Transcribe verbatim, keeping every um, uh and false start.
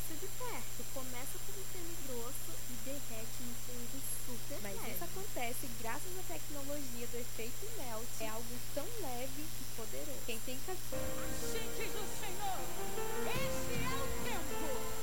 isso de perto. Começa como semi-grosso e derrete no fluido super Mas leve. isso acontece graças à tecnologia do efeito melt. É algo tão leve